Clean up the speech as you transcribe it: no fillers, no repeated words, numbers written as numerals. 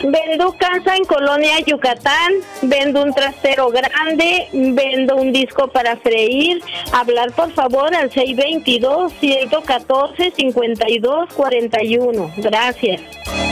Vendo casa en Colonia Yucatán, vendo un trastero grande, vendo un disco para freír. Hablar por favor al 622-114-5241. Gracias.